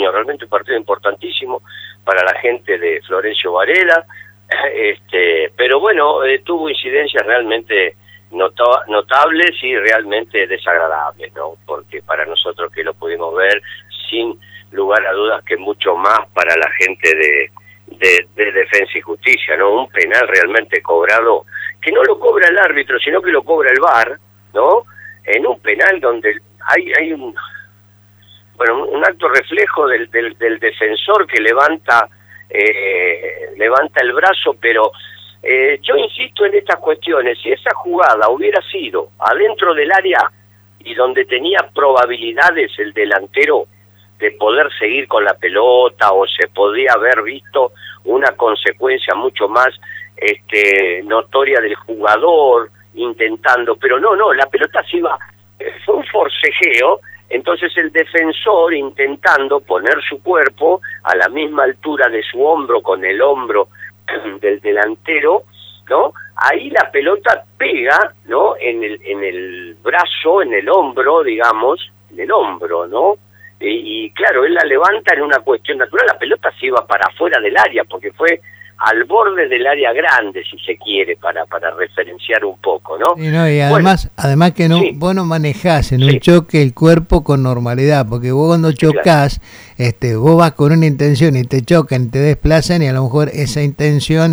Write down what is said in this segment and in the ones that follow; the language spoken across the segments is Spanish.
realmente un partido importantísimo para la gente de Florencio Varela, pero bueno, tuvo incidencias realmente notables y realmente desagradables, ¿no? Porque para nosotros que lo pudimos ver, sin lugar a dudas que mucho más para la gente de Defensa y Justicia, ¿no? Un penal realmente cobrado, que no lo cobra el árbitro, sino que lo cobra el VAR, ¿no? En un penal donde hay un acto reflejo del defensor que levanta el brazo, pero yo insisto en estas cuestiones. Si esa jugada hubiera sido adentro del área y donde tenía probabilidades el delantero de poder seguir con la pelota, o se podía haber visto una consecuencia mucho más notoria del jugador intentando, pero no, la pelota se iba, fue un forcejeo. Entonces el defensor, intentando poner su cuerpo a la misma altura de su hombro con el hombro del delantero, ¿no? Ahí la pelota pega, ¿no? En el brazo, en el hombro, digamos, en el hombro, ¿no? Y claro, él la levanta en una cuestión natural, la pelota se iba para afuera del área, porque fue al borde del área grande, si se quiere, para referenciar un poco, ¿no? Y además que no, sí, vos no manejás en un choque el cuerpo con normalidad, porque vos cuando chocás, vos vas con una intención y te chocan, te desplazan, y a lo mejor esa intención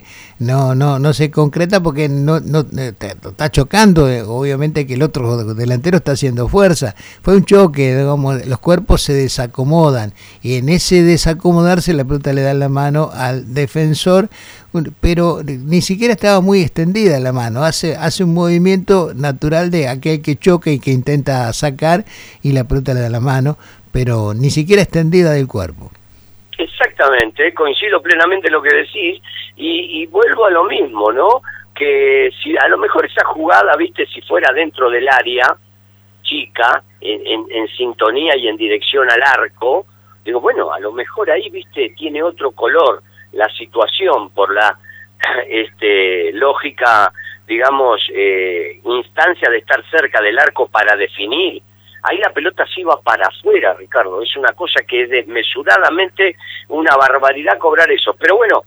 no se concreta porque no te está chocando, obviamente que el otro delantero está haciendo fuerza. Fue un choque, digamos, los cuerpos se desacomodan, y en ese desacomodarse la pelota le da la mano al defensor, pero ni siquiera estaba muy extendida la mano, hace un movimiento natural de aquel que choca y que intenta sacar, y la pelota le da la mano, pero ni siquiera extendida del cuerpo. Exactamente, coincido plenamente en lo que decís, y vuelvo a lo mismo, ¿no? Que si a lo mejor esa jugada, viste, si fuera dentro del área chica, en sintonía y en dirección al arco, digo, bueno, a lo mejor ahí, viste, tiene otro color la situación por la lógica, digamos, instancia de estar cerca del arco para definir. Ahí la pelota se iba para afuera, Ricardo. Es una cosa que es desmesuradamente una barbaridad cobrar eso. Pero bueno,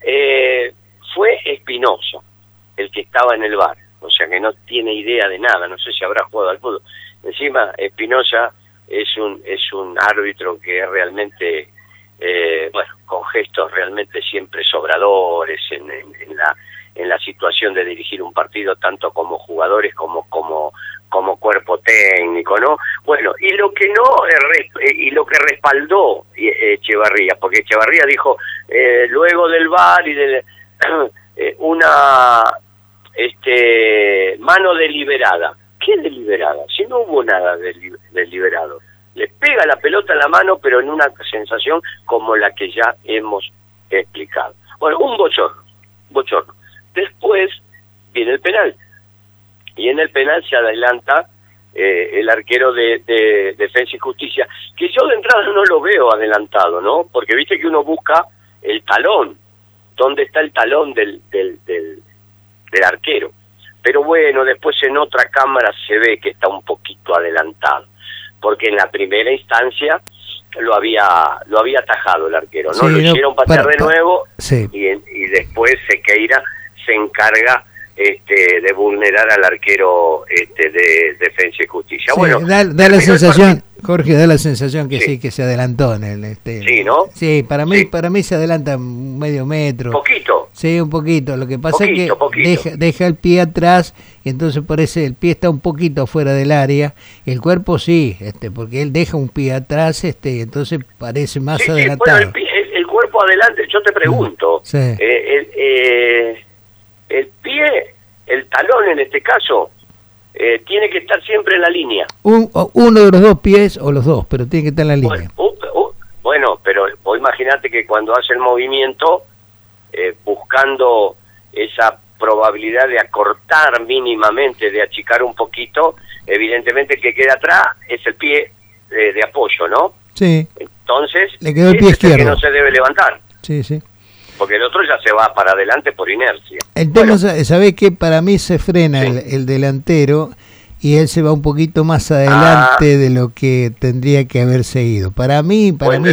fue Espinosa el que estaba en el VAR, o sea que no tiene idea de nada, no sé si habrá jugado al fútbol. Encima, Espinosa es un árbitro que es realmente, con gestos realmente siempre sobradores en la situación de dirigir un partido, tanto como jugadores como cuerpo técnico, ¿no? Bueno, y lo que respaldó Echevarría, porque Echevarría dijo, luego del VAR y de una mano deliberada. ¿Qué deliberada? Si no hubo nada deliberado. Le pega la pelota en la mano, pero en una sensación como la que ya hemos explicado. Bueno, un bochorno. Después viene el penal. Y en el penal se adelanta el arquero de Defensa y Justicia, que yo de entrada no lo veo adelantado, ¿no? Porque viste que uno busca el talón. ¿Dónde está el talón del arquero? Pero bueno, después en otra cámara se ve que está un poquito adelantado, porque en la primera instancia lo había atajado el arquero, ¿no? Lo hicieron patear de nuevo, sí. Y después Sequeira se encarga de vulnerar al arquero de Defensa y Justicia. Sí, bueno, da la sensación, Jorge, da la sensación que sí, que se adelantó en el sí, ¿no? Sí, para mí se adelanta medio metro. Poquito. Sí, un poquito. Lo que pasa es que deja el pie atrás, y entonces parece el pie está un poquito fuera del área, el cuerpo sí, porque él deja un pie atrás, entonces parece más adelantado. Bueno, el cuerpo adelante, yo te pregunto, sí. El pie, el talón en este caso, tiene que estar siempre en la línea. Uno de los dos pies o los dos, pero tiene que estar en la línea. Bueno, pero vos imaginate que cuando hace el movimiento, buscando esa probabilidad de acortar mínimamente, de achicar un poquito, evidentemente el que queda atrás es el pie de apoyo, ¿no? Sí. Entonces, le quedó el pie izquierdo, que no se debe levantar. Sí, sí. Porque el otro ya se va para adelante por inercia. El tema, ¿sabés qué? Para mí se frena el delantero, y él se va un poquito más adelante de lo que tendría que haberse ido. Para mí